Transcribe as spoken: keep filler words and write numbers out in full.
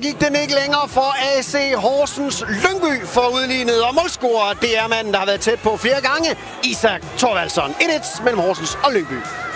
gik den ikke længere for A C Horsens. Lyngby får udlignet, og målscorer, det er manden, der har været tæt på flere gange. Isak Thorvaldsson. et et mellem Horsens og Lyngby.